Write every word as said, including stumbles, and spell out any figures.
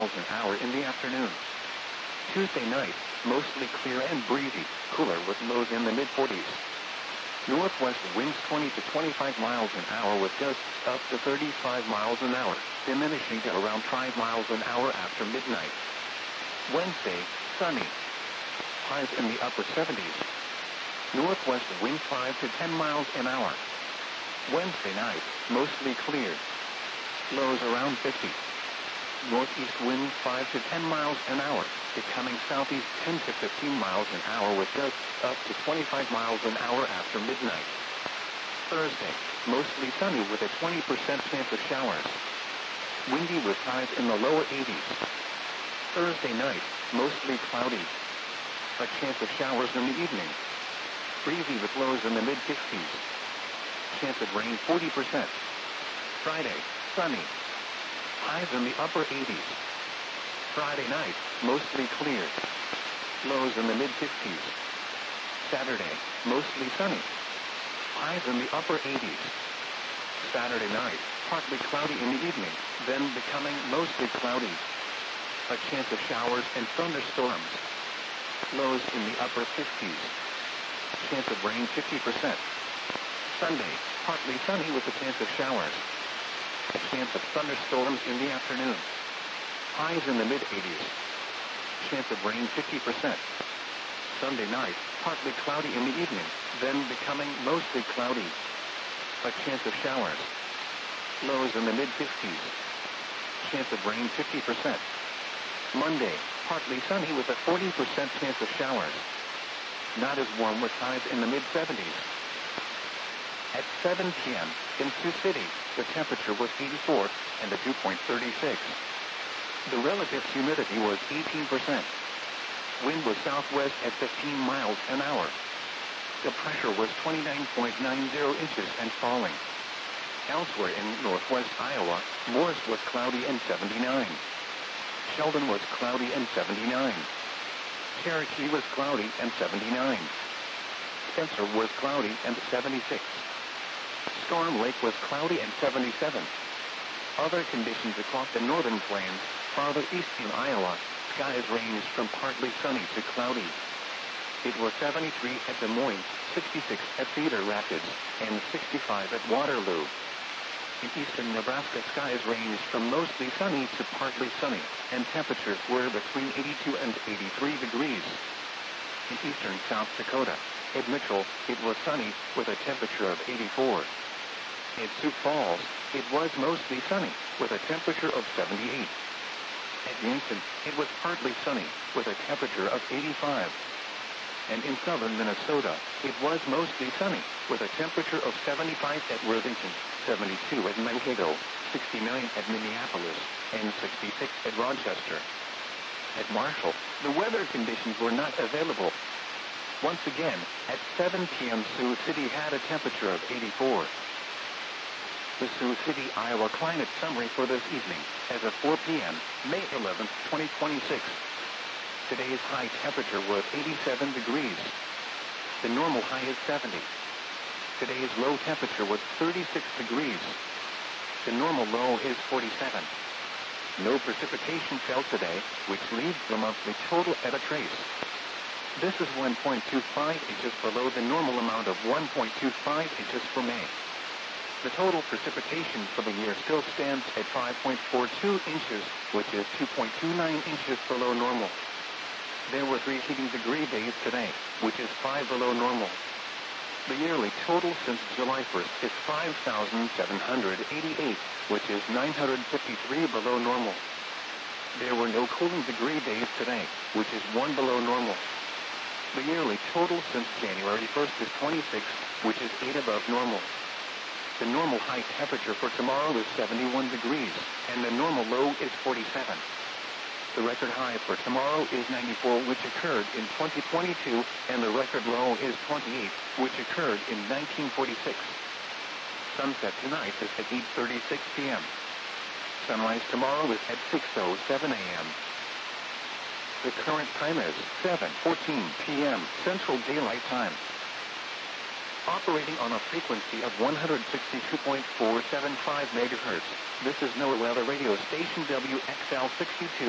miles an hour in the afternoon. Tuesday night, mostly clear and breezy, cooler with lows in the mid forties. Northwest winds twenty to twenty-five miles an hour with gusts up to thirty-five miles an hour, diminishing to around five miles an hour after midnight. Wednesday, sunny. Highs in the upper seventies. Northwest wind five to ten miles an hour. Wednesday night, mostly clear. Lows around fifty. Northeast wind five to ten miles an hour, becoming southeast ten to fifteen miles an hour with gusts up to twenty-five miles an hour after midnight. Thursday, mostly sunny with a twenty percent chance of showers. Windy with highs in the lower eighties. Thursday night, mostly cloudy. A chance of showers in the evening. Breezy with lows in the mid sixties. Chance of rain forty percent. Friday, sunny. Highs in the upper eighties. Friday night, mostly clear. Lows in the mid fifties. Saturday, mostly sunny. Highs in the upper eighties. Saturday night, partly cloudy in the evening, then becoming mostly cloudy. A chance of showers and thunderstorms. Lows in the upper fifties. Chance of rain fifty percent. Sunday, partly sunny with a chance of showers. A chance of thunderstorms in the afternoon. Highs in the mid eighties. Chance of rain fifty percent. Sunday night, partly cloudy in the evening, then becoming mostly cloudy. A chance of showers. Lows in the mid fifties. Chance of rain fifty percent. Monday, partly sunny with a forty percent chance of showers. Not as warm with highs in the mid seventies. At seven p m in Sioux City, the temperature was eighty-four and the dew point thirty-six. The relative humidity was eighteen percent. Wind was southwest at fifteen miles an hour. The pressure was twenty-nine point nine zero inches and falling. Elsewhere in northwest Iowa, Morris was cloudy and seventy-nine. Sheldon was cloudy and seventy-nine. Cherokee was cloudy and seventy-nine. Spencer was cloudy and seventy-six. Storm Lake was cloudy and seventy-seven. Other conditions across the northern plains, farther east in Iowa, skies ranged from partly sunny to cloudy. It was seventy-three at Des Moines, sixty-six at Cedar Rapids, and sixty-five at Waterloo. In eastern Nebraska, skies ranged from mostly sunny to partly sunny, and temperatures were between eighty-two and eighty-three degrees. In eastern South Dakota, at Mitchell, it was sunny with a temperature of eighty-four. In Sioux Falls, it was mostly sunny with a temperature of seventy-eight. At Yankton, it was partly sunny with a temperature of eighty-five. And in southern Minnesota, it was mostly sunny with a temperature of seventy-five at Worthington, seventy-two at Mankato, sixty-nine at Minneapolis, and sixty-six at Rochester. At Marshall, the weather conditions were not available. Once again, at seven p m Sioux City had a temperature of eighty-four. The Sioux City, Iowa climate summary for this evening, as of four p m, May eleventh, twenty twenty-six. Today's high temperature was eighty-seven degrees. The normal high is seventy. Today's low temperature was thirty-six degrees. The normal low is forty-seven. No precipitation fell today, which leaves the monthly total at a trace. This is one point two five inches below the normal amount of one point two five inches for May. The total precipitation for the year still stands at five point four two inches, which is two point two nine inches below normal. There were three heating degree days today, which is five below normal. The yearly total since July first is five thousand seven hundred eighty-eight, which is nine hundred fifty-three below normal. There were no cooling degree days today, which is one below normal. The yearly total since January first is twenty-six, which is eight above normal. The normal high temperature for tomorrow is seventy-one degrees, and the normal low is forty-seven. The record high for tomorrow is ninety-four, which occurred in twenty twenty-two, and the record low is twenty-eight, which occurred in nineteen forty-six. Sunset tonight is at eight thirty-six p m Sunrise tomorrow is at six oh seven a m The current time is seven fourteen p m Central Daylight Time. Operating on a frequency of one hundred sixty-two point four seven five megahertz, this is NOAA Weather Radio Station W X L sixty-two.